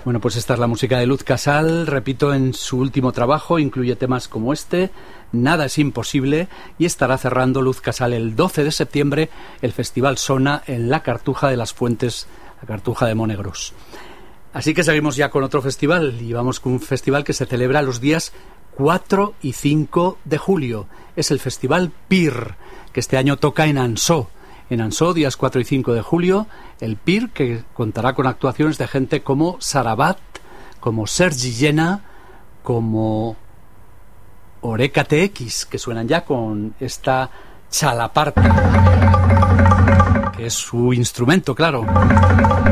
Bueno, pues esta es la música de Luz Casal, repito, en su último trabajo, incluye temas como este, Nada es imposible, y estará cerrando Luz Casal el 12 de septiembre el Festival Sona en la Cartuja de las Fuentes, la Cartuja de Monegros. Así que seguimos ya con otro festival, y vamos con un festival que se celebra los días 4 y 5 de julio. Es el Festival PIR, que este año toca en Ansó. En Ansó, días 4 y 5 de julio, el PIR, que contará con actuaciones de gente como Sarabat, como Sergi Llena, como Oreca TX, que suenan ya con esta chalaparta, que es su instrumento, claro.